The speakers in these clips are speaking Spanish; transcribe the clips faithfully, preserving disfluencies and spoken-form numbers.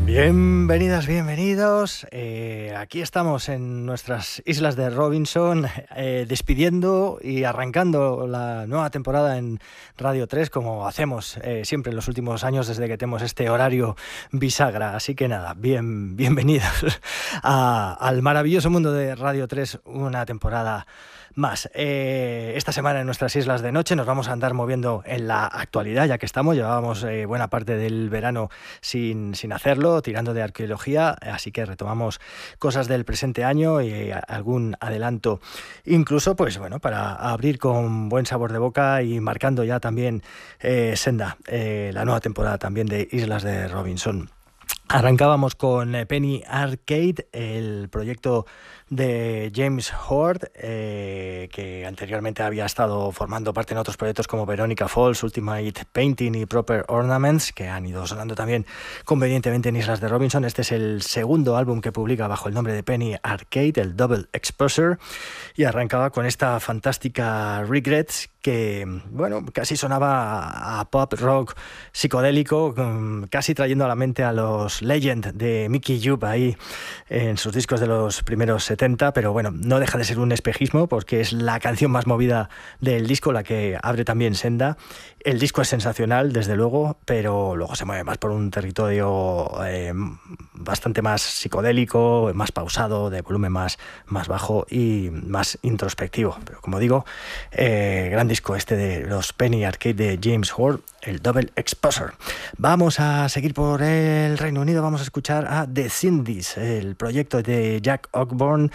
Bienvenidas, bienvenidos. Eh, aquí estamos en nuestras islas de Robinson, eh, despidiendo y arrancando la nueva temporada en Radio tres, como hacemos eh, siempre en los últimos años desde que tenemos este horario bisagra. Así que nada, bien, bienvenidos a, al maravilloso mundo de Radio tres, una temporada más. Eh, esta semana en nuestras islas de noche nos vamos a andar moviendo en la actualidad, ya que estamos, llevábamos eh, buena parte del verano sin, sin hacerlo, tirando de arqueología, así que retomamos cosas del presente año y eh, algún adelanto, incluso pues bueno, para abrir con buen sabor de boca y marcando ya también eh, senda, eh, la nueva temporada también de Islas de Robinson. Arrancábamos con Penny Arcade, el proyecto de James Hord, eh, que anteriormente había estado formando parte en otros proyectos como Veronica Falls, Ultimate Painting y Proper Ornaments, que han ido sonando también convenientemente en Islas de Robinson. Este es el segundo álbum que publica bajo el nombre de Penny Arcade, el Double Exposure, y arrancaba con esta fantástica Regrets, que bueno, casi sonaba a pop rock psicodélico, casi trayendo a la mente a los Legend de Mickey Jupp ahí en sus discos de los primeros setenta, pero bueno, no deja de ser un espejismo porque es la canción más movida del disco, la que abre también senda. El disco es sensacional, desde luego, pero luego se mueve más por un territorio eh, bastante más psicodélico, más pausado, de volumen más, más bajo y más introspectivo. Pero como digo, eh, gran disco este de los Penny Arcade de James Hord, el Double Exposure. Vamos a seguir por el Reino Unido, vamos a escuchar a The Cindy's, el proyecto de Jack Ogborn,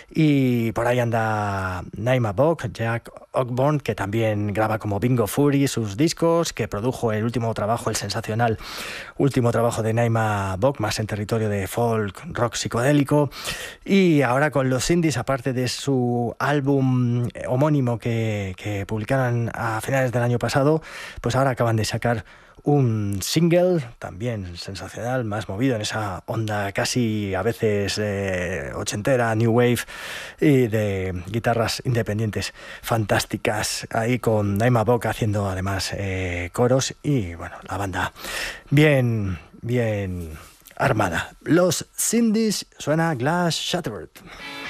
y por ahí anda Naima Bok, Jack Ogborn, que también graba como Bingo Fury sus discos, que produjo el último trabajo, el sensacional último trabajo de Naima Bok, más en territorio de folk, rock psicodélico, y ahora con los Cindy's, aparte de su álbum homónimo que, que publicaron a finales del año pasado, pues ahora acaban de sacar un single también sensacional, más movido en esa onda casi a veces eh, ochentera, new wave, y de guitarras independientes fantásticas, ahí con Naima Bok haciendo además eh, coros, y bueno, la banda bien, bien armada. Los Cindy's, suena Glass Shattered.